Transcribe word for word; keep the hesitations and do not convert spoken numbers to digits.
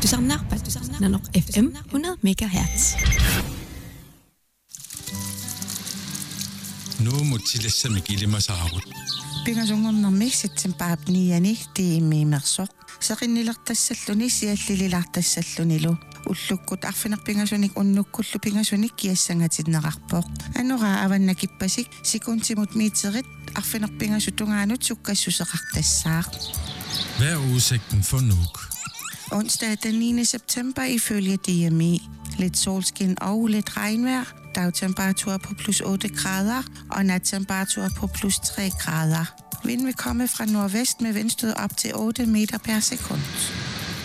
Tusannar Nanok F M hundrede megahertz. Nu mutilassa mikilimasaarut. Pingasungornermiksit paapniani tiimimersoq seqinnilertassalluni siallililartassallunilu уллуккут арфинарпингасуник уннуккуллу пингасуник киассангаатиннеқарпоқ анура аваннакиппасик секунтимут миитерит арфинарпингасу тунгаанут суккассусеқартассаақ. Hvad er udsigten for Nuuk? Onsdag den niende september ifølge D M I. Lidt solskin og lidt regnvejr. Dagtemperatur på plus otte grader og nattemperatur på plus tre grader. Vind vil komme fra nordvest med vindstød op til otte meter per sekund.